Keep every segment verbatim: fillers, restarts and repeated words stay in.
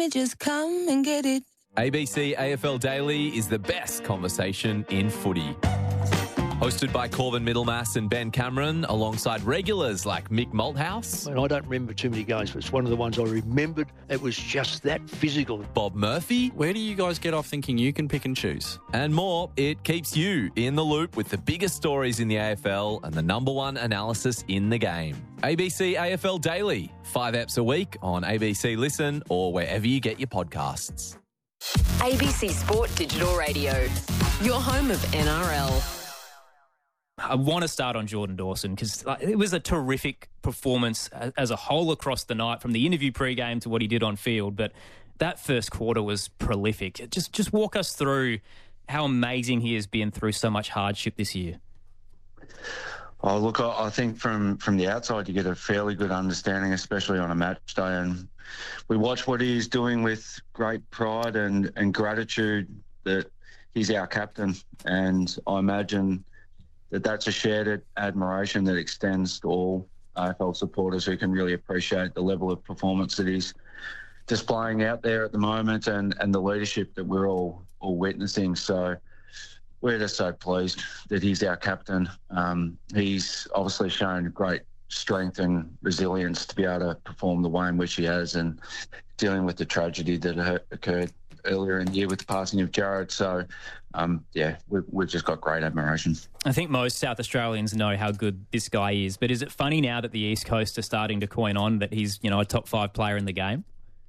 Just come and get it. A B C A F L Daily is the best conversation in footy. Hosted by Corvin Middlemass and Ben Cameron, alongside regulars like Mick Malthouse. And I don't remember too many games, but it's one of the ones I remembered. It was just that physical. Bob Murphy. Where do you guys get off thinking you can pick and choose? And more. It keeps you in the loop with the biggest stories in the A F L and the number one analysis in the game. A B C A F L Daily. Five eps a week on A B C Listen or wherever you get your podcasts. A B C Sport Digital Radio, your home of N R L. I want to start on Jordan Dawson because like, it was a terrific performance as a whole across the night, from the interview pre-game to what he did on field. But that first quarter was prolific. Just, just walk us through how amazing he has been through so much hardship this year. Oh, look, I, I think from, from the outside you get a fairly good understanding, especially on a match day. And we watch what he's doing with great pride and, and gratitude that he's our captain. And I imagine that that's a shared admiration that extends to all A F L supporters who can really appreciate the level of performance that he's displaying out there at the moment and, and the leadership that we're all, all witnessing. So we're just so pleased that he's our captain. Um, he's obviously shown great strength and resilience to be able to perform the way in which he has, and dealing with the tragedy that occurred earlier in the year with the passing of Jared. So, um, yeah, we've, we've just got great admiration. I think most South Australians know how good this guy is, but is it funny now that the East Coast are starting to coin on that he's, you know, a top five player in the game?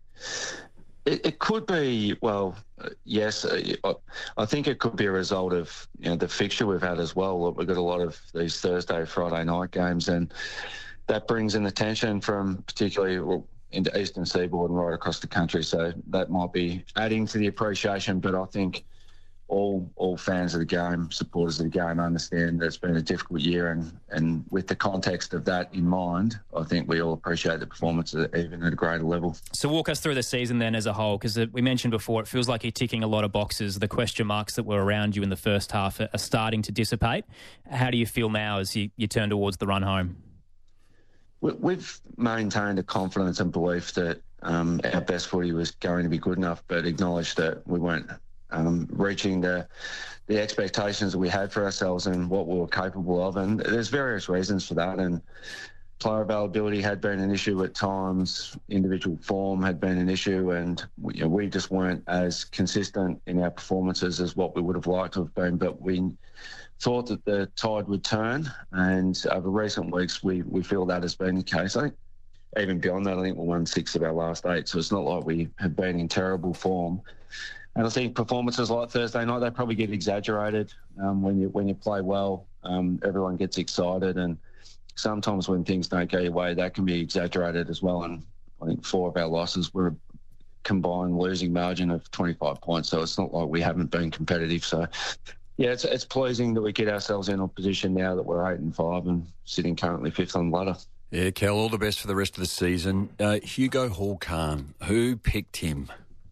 It, it could be, well, uh, yes. Uh, I think it could be a result of, you know, the fixture we've had as well. We've got a lot of these Thursday, Friday night games, and that brings in attention from particularly well, into Eastern Seaboard and right across the country. So that might be adding to the appreciation, but I think all all fans of the game, supporters of the game, understand that it's been a difficult year, and, and with the context of that in mind, I think we all appreciate the performance even at a greater level. So walk us through the season then as a whole, because we mentioned before, it feels like you're ticking a lot of boxes. The question marks that were around you in the first half are starting to dissipate. How do you feel now as you, you turn towards the run home? We've maintained a confidence and belief that um, our best footy was going to be good enough, but acknowledged that we weren't um, reaching the the expectations that we had for ourselves and what we were capable of. And there's various reasons for that. And player availability had been an issue at times. Individual form had been an issue, and we, you know, we just weren't as consistent in our performances as what we would have liked to have been. But we thought that the tide would turn, and over recent weeks we, we feel that has been the case. I think even beyond that, I think we won six of our last eight, so it's not like we have been in terrible form. And I think performances like Thursday night, they probably get exaggerated. Um, when you when you play well, um, everyone gets excited, and sometimes when things don't go your way, that can be exaggerated as well. And I think four of our losses were a combined losing margin of twenty-five points, so it's not like we haven't been competitive. So yeah, it's it's pleasing that we get ourselves in a position now that we're eight and five and sitting currently fifth on the ladder. Yeah, Kel, all the best for the rest of the season. Uh, Hugo Hall-Khan, who picked him?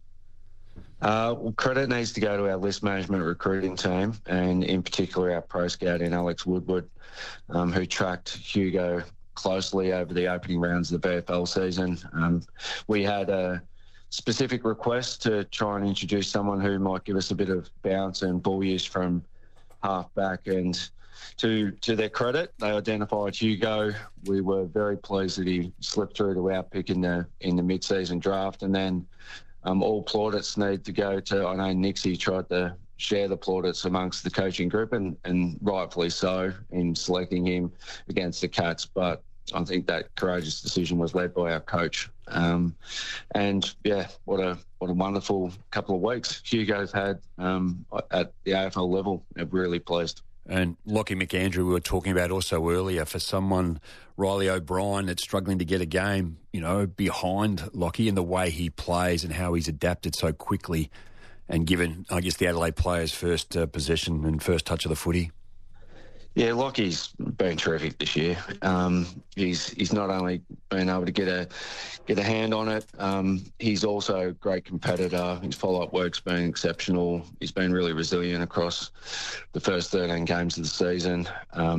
Uh, well, credit needs to go to our list management recruiting team, and in particular our pro scout in Alex Woodward, um, who tracked Hugo closely over the opening rounds of the B F L season. Um, we had a specific request to try and introduce someone who might give us a bit of bounce and ball use from half back, and to to their credit, they identified Hugo. We were very pleased that he slipped through to our pick in the in the mid-season draft, and then um, all plaudits need to go to, I know Nixie tried to share the plaudits amongst the coaching group, and, and rightfully so in selecting him against the Cats, but I think that courageous decision was led by our coach. Um, and yeah, what a what a wonderful couple of weeks Hugo's had um, at the A F L level. I'm really pleased. And Lockie McAndrew, we were talking about also earlier, for someone, Riley O'Brien, that's struggling to get a game, you know, behind Lockie and the way he plays and how he's adapted so quickly and given, I guess, the Adelaide players first uh, possession and first touch of the footy. Yeah, Lockie's been terrific this year. Um, he's he's not only been able to get a get a hand on it, um, he's also a great competitor. His follow-up work's been exceptional. He's been really resilient across the first thirteen games of the season. Um,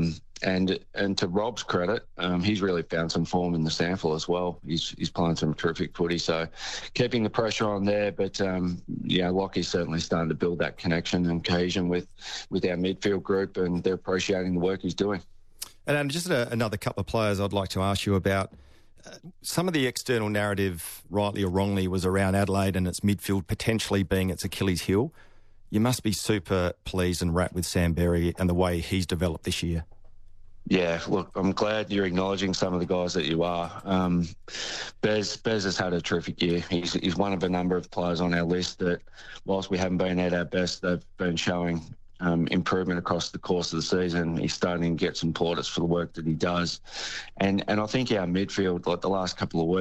and and to Rob's credit, um, he's really found some form in the sample as well. He's he's playing some terrific footy, so keeping the pressure on there. But um, yeah, Lockie's certainly starting to build that connection and cohesion with with our midfield group, and they're appreciating the work he's doing. And um, just a, another couple of players I'd like to ask you about. Uh, some of the external narrative, rightly or wrongly, was around Adelaide and its midfield potentially being its Achilles heel. You must be super pleased and wrapped with Sam Berry and the way he's developed this year. Yeah, look, I'm glad you're acknowledging some of the guys that you are. Um, Bez, Bez has had a terrific year. He's, he's one of a number of players on our list that, whilst we haven't been at our best, they've been showing Um, improvement across the course of the season. He's starting to get some plaudits for the work that he does. And and I think our midfield, like the last couple of weeks,